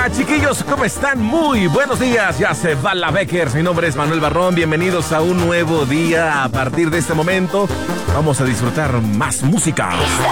Hola chiquillos, ¿cómo están? Muy buenos días, ya se va la Beckers. Mi nombre es Manuel Barrón, bienvenidos a un nuevo día. A partir de este momento vamos a disfrutar más música.